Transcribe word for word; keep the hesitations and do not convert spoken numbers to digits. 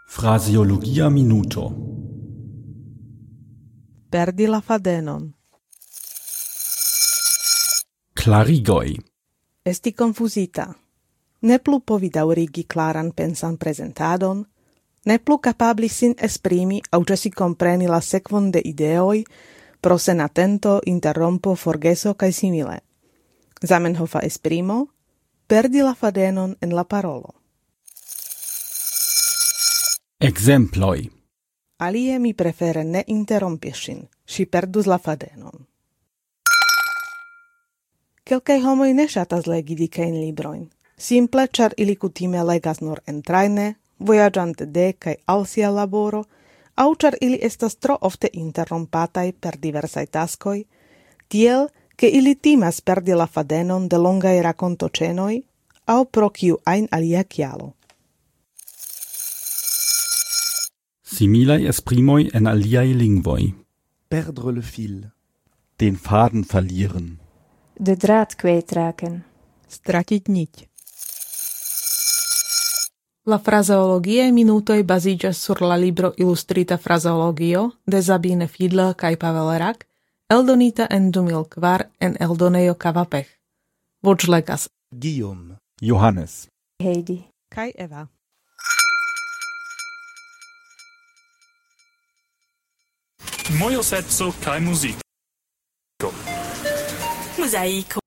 Fraseologia minuto. Perdi la fadenon. Clarigoj. Esti confusita. Ne plu povi daŭrigi claran pensan prezentadon, ne plu kapabli sin esprimi aŭ ĉesi kompreni la sekvon de ideoj pro senatento, interrompo, forgeso kaj simile. Zamenhofa esprimo: perdi la fadenon en la parolo. Ekzemploj. Alie mi prefere ne interrompi ŝin, ŝi perdus la fadenon. Kelkaj homoj ne ŝatas legi dikajn librojn, simple ĉar ili kutime legas nur entrajne, vojaĝante de kaj al sia laboro, aŭ ĉar ili estas tro ofte interrompataj per diversaj taskoj, tiel ke ili timas perdi la fadenon de longaj rakontoĉenoj aŭ pro kiu ajn alia kialo. Similaj esprimoj en aliaj lingvoj. Perdre le fil. Den Faden verlieren. De draad kwijtraken. Stratiť niť. La frazeologie minutoj baziĝas sur la libro Ilustrita frazeologio de Sabine Fiedler kaj Pavel Rak, eldonita en du mil kvar en eldonejo Kavapech. Voĉlegas Guillaume. Johannes. Heidi. kaj Eva. Mojo sezzo kaj muziko. Mosaico.